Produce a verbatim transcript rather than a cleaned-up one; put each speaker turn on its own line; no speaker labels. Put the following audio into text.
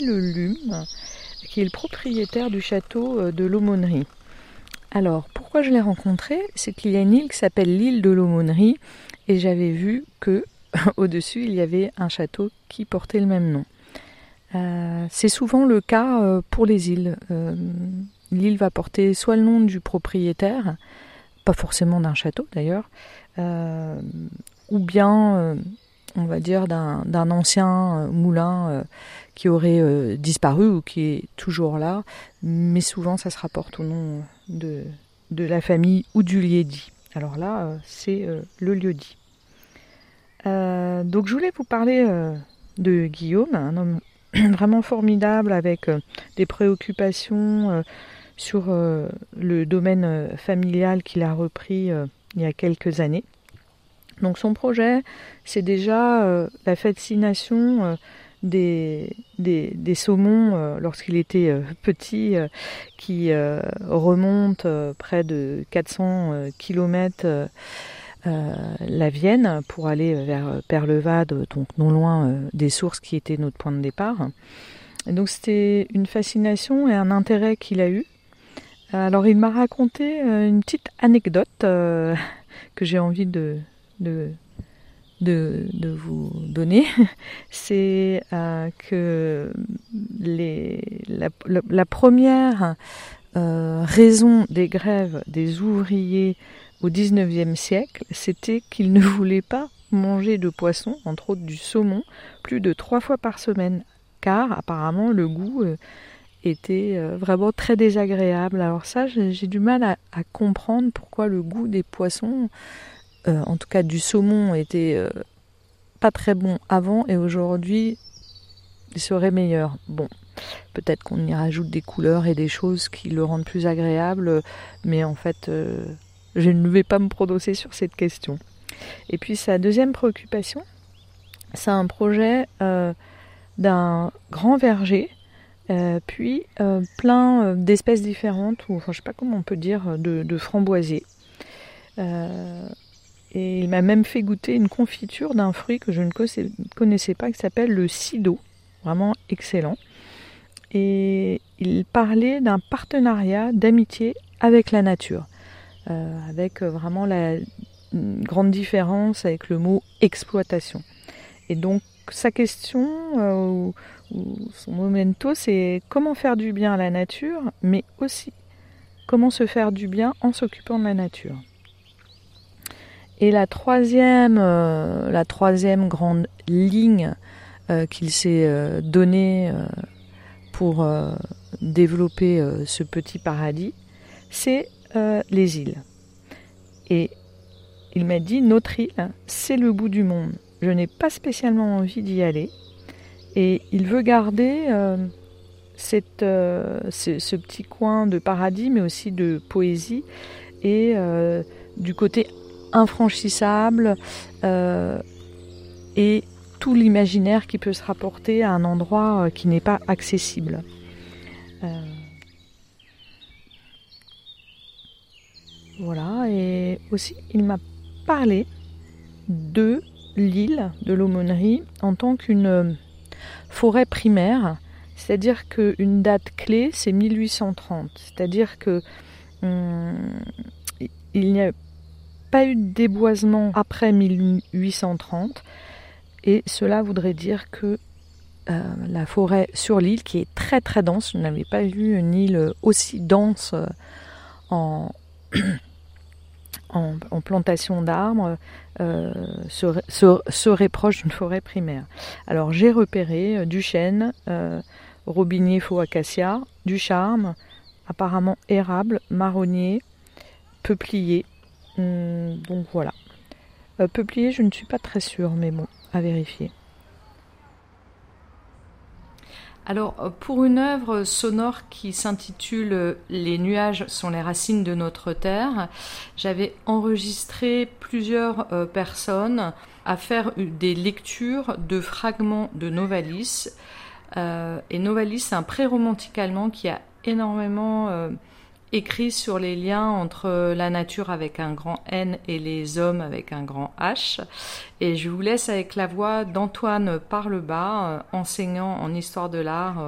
Le Lume, qui est le propriétaire du château de l'Aumônerie. Alors, pourquoi je l'ai rencontré? C'est qu'il y a une île qui s'appelle l'île de l'Aumônerie, et j'avais vu que au-dessus, il y avait un château qui portait le même nom. Euh, c'est souvent le cas euh, pour les îles. Euh, l'île va porter soit le nom du propriétaire, pas forcément d'un château d'ailleurs, euh, ou bien, euh, on va dire, d'un, d'un ancien moulin euh, qui aurait euh, disparu ou qui est toujours là, mais souvent ça se rapporte au nom de, de la famille ou du lieu-dit. Alors là, euh, c'est euh, le lieu-dit. Euh, donc je voulais vous parler euh, de Guillaume, un homme vraiment formidable avec euh, des préoccupations euh, sur euh, le domaine euh, familial qu'il a repris euh, il y a quelques années. Donc son projet, c'est déjà euh, la fascination euh, des, des, des saumons euh, lorsqu'il était euh, petit, euh, qui euh, remontent euh, près de quatre cents euh, kilomètres euh, Euh, la Vienne pour aller vers Perlevade, donc non loin euh, des sources qui étaient notre point de départ. Et donc c'était une fascination et un intérêt qu'il a eu. Alors il m'a raconté euh, une petite anecdote euh, que j'ai envie de, de, de, de vous donner. C'est euh, que les, la, la, la première euh, raison des grèves des ouvriers au dix-neuvième siècle, c'était qu'ils ne voulaient pas manger de poisson, entre autres du saumon, plus de trois fois par semaine, car apparemment le goût euh, était euh, vraiment très désagréable. Alors ça, j'ai, j'ai du mal à, à comprendre pourquoi le goût des poissons, euh, en tout cas du saumon, était euh, pas très bon avant et aujourd'hui il serait meilleur. Bon, peut-être qu'on y rajoute des couleurs et des choses qui le rendent plus agréable, mais en fait... Euh, je ne vais pas me prononcer sur cette question. Et puis sa deuxième préoccupation, c'est un projet euh, d'un grand verger, euh, puis euh, plein d'espèces différentes, ou enfin je sais pas comment on peut dire, de, de framboisiers. Euh, et il m'a même fait goûter une confiture d'un fruit que je ne connaissais pas, qui s'appelle le cido, vraiment excellent. Et il parlait d'un partenariat d'amitié avec la nature. Euh, avec vraiment la une grande différence avec le mot exploitation. Et donc sa question, euh, ou, ou son momento, c'est comment faire du bien à la nature, mais aussi comment se faire du bien en s'occupant de la nature. Et la troisième, euh, la troisième grande ligne euh, qu'il s'est euh, donnée euh, pour euh, développer euh, ce petit paradis, c'est Euh, les îles. Et il m'a dit, notre île, c'est le bout du monde. Je n'ai pas spécialement envie d'y aller. Et il veut garder euh, cette, euh, ce, ce petit coin de paradis, mais aussi de poésie, et euh, du côté infranchissable, euh, et tout l'imaginaire qui peut se rapporter à un endroit euh, qui n'est pas accessible. Euh, Voilà, et aussi il m'a parlé de l'île de l'Aumônerie en tant qu'une forêt primaire, c'est-à-dire qu'une date clé c'est mille huit cent trente, c'est-à-dire que hum, il n'y a pas eu de déboisement après mille huit cent trente, et cela voudrait dire que euh, la forêt sur l'île, qui est très très dense, je n'avais pas vu une île aussi dense euh, en En, en plantation d'arbres euh, serait, serait proche d'une forêt primaire. Alors j'ai repéré euh, du chêne, euh, robinier faux acacia, du charme, apparemment érable, marronnier, peuplier. Hum, donc voilà. Euh, peuplier, je ne suis pas très sûre, mais bon, à vérifier. Alors, pour une œuvre sonore qui s'intitule « Les nuages sont les racines de notre terre », j'avais enregistré plusieurs euh, personnes à faire des lectures de fragments de Novalis. Euh, et Novalis, c'est un pré-romantique allemand qui a énormément euh, écrit sur les liens entre la nature avec un grand N et les hommes avec un grand H. Et je vous laisse avec la voix d'Antoine Parlebas, enseignant en histoire de l'art